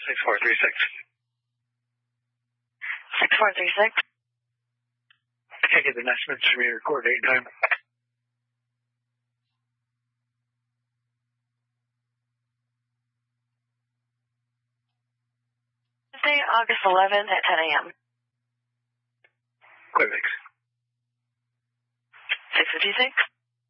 6436. 6436. I can't get the estimates from your coordinate time. Tuesday, August 11th at 10 a.m. Quebec. 656.